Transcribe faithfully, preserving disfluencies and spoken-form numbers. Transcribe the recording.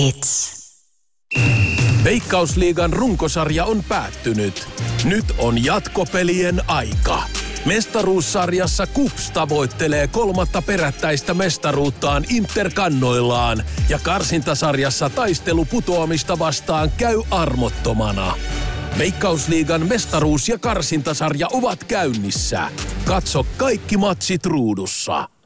Hits. Veikkausliigan runkosarja on päättynyt. Nyt on jatkopelien aika. Mestaruussarjassa KuPS tavoittelee kolmatta perättäistä mestaruuttaan Inter-kannoillaan ja karsintasarjassa taistelu putoamista vastaan käy armottomana. Veikkausliigan mestaruus- ja karsintasarja ovat käynnissä. Katso kaikki matsit ruudussa.